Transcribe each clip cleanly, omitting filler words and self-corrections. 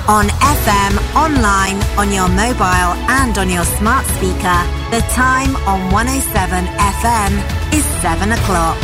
On FM, online, on your mobile and on your smart speaker, the time on 107 FM is 7 o'clock.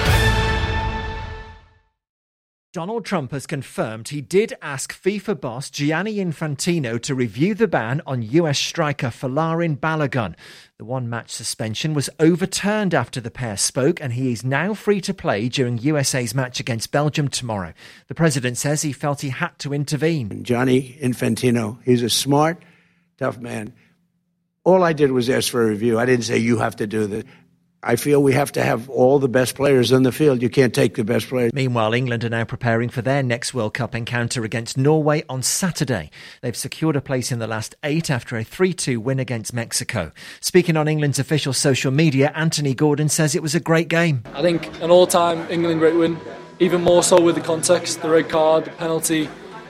Donald Trump has confirmed he did ask FIFA boss Gianni Infantino to review the ban on US striker Folarin Balogun. The one-match suspension was overturned after the pair spoke, and he is now free to play during USA's match against Belgium tomorrow. The president says he felt he had to intervene. Gianni Infantino, he's a smart, tough man. All I did was ask for a review. I didn't say you have to do that. I feel we have to have all the best players on the field. You can't take the best players. Meanwhile, England are now preparing for their next World Cup encounter against Norway on Saturday. They've secured a place in the last 8 after a 3-2 win against Mexico. Speaking on England's official social media, Anthony Gordon says it was a great game. I think an all-time England great win, even more so with the context, the red card, the penalty.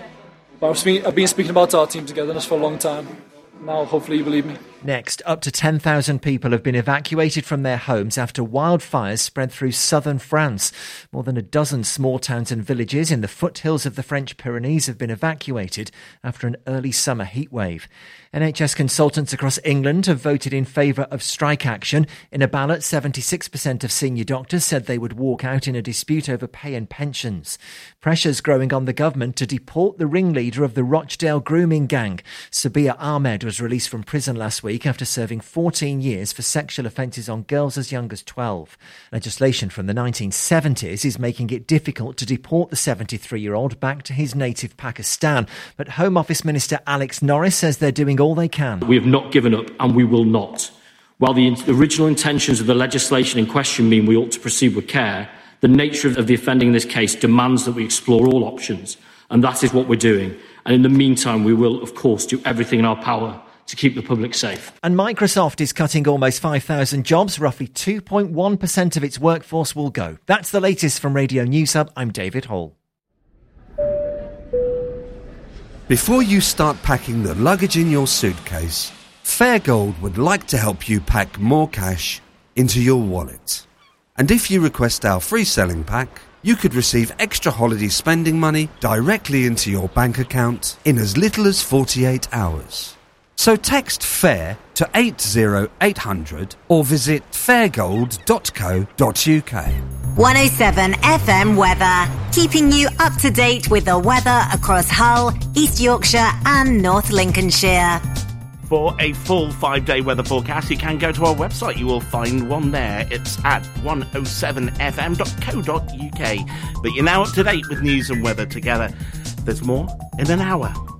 But I've been speaking about our team togetherness for a long time. Now, hopefully you believe me. Next, up to 10,000 people have been evacuated from their homes after wildfires spread through southern France. More than a dozen small towns and villages in the foothills of the French Pyrenees have been evacuated after an early summer heatwave. NHS consultants across England have voted in favour of strike action. In a ballot, 76% of senior doctors said they would walk out in a dispute over pay and pensions. Pressure's growing on the government to deport the ringleader of the Rochdale grooming gang. Sabia Ahmed was released from prison last week after serving 14 years for sexual offences on girls as young as 12. Legislation from the 1970s is making it difficult to deport the 73-year-old back to his native Pakistan. But Home Office Minister Alex Norris says they're doing all they can. We have not given up, and we will not. While the original intentions of the legislation in question mean we ought to proceed with care, the nature of the offending in this case demands that we explore all options, and that is what we're doing. And in the meantime, we will, of course, do everything in our power to keep the public safe. And Microsoft is cutting almost 5,000 jobs. Roughly 2.1% of its workforce will go. That's the latest from Radio News Hub. I'm David Hall. Before you start packing the luggage in your suitcase, Fairgold would like to help you pack more cash into your wallet. And if you request our free selling pack, you could receive extra holiday spending money directly into your bank account in as little as 48 hours. So text FAIR to 80800 or visit fairgold.co.uk. 107 FM weather, keeping you up to date with the weather across Hull, East Yorkshire and North Lincolnshire. For a full 5-day weather forecast, you can go to our website. You will find one there. It's at 107fm.co.uk. But you're now up to date with news and weather together. There's more in an hour.